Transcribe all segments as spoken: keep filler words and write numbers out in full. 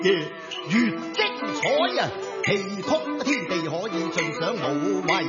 越精彩啊！戲曲天地可以盡享無畏。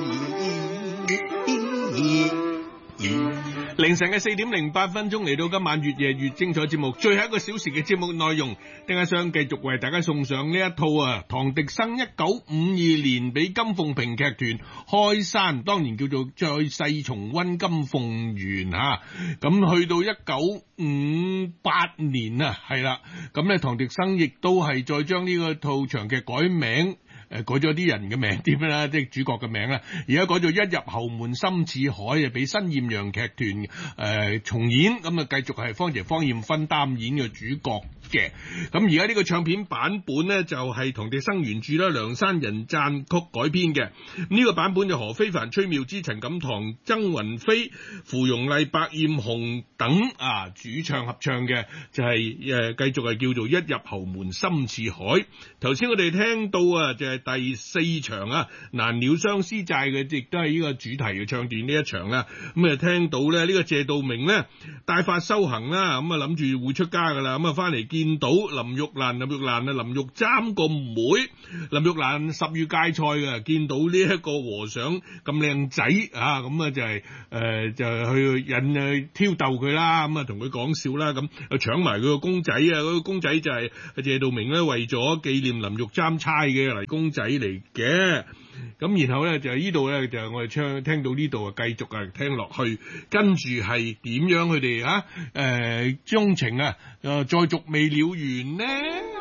凌晨嘅四點零八分鐘嚟到今晚越夜越精彩節目，最後一個小時嘅節目內容，丁一雙繼續為大家送上呢一套啊，唐滌生一九五二年俾金鳳屏劇團開山，當年叫做再世重溫金鳳緣吓，咁去到一九五八年啊，係啦，咁咧唐滌生亦都係再將呢個套長劇改名。誒改咗啲人嘅名點啦，即係主角嘅名啦。而家改做一入侯門深似海啊，俾新艷陽劇團誒、呃、重演，咁啊繼續係方爺方艷芬擔演嘅主角嘅。咁而家呢個唱片版本呢，就係、是、唐滌生原著啦，梁山人撰曲改編嘅。呢、這個版本就何非凡、崔妙芝、陳錦棠、曾雲飛、芙蓉麗、白艷紅等啊主唱合唱嘅，就係、是、誒、呃、繼續係叫做一入侯門深似海。頭先我哋聽到啊，就係、是。第四場啊，難了相思債嘅，亦都係呢個主題嘅唱段呢一場啦。咁啊，聽到咧呢個謝道明咧帶髮修行啦，咁啊諗住會出家噶啦，咁啊翻嚟見到林玉蘭、林玉蘭啊，林玉簪個妹，林玉蘭十月芥菜嘅，見到呢一個和尚咁靚仔啊，咁啊就係、是、誒、呃、就去引誒挑逗佢啦，咁啊同佢講笑啦，咁啊搶埋佢個公仔啊，嗰、那個公仔就係謝道明咧為咗紀念林玉簪差嘅嚟公仔嚟嘅，咁然後咧就係呢度咧就係我哋唱聽到呢度啊，繼續啊聽落去，跟住係點樣佢哋啊誒鍾情啊誒再續未了緣呢？